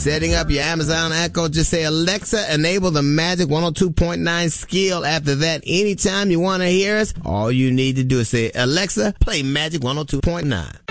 Setting up your Amazon Echo, just say, Alexa, enable the Magic 102.9 skill. After that, anytime you want to hear us, all you need to do is say, Alexa, play Magic 102.9.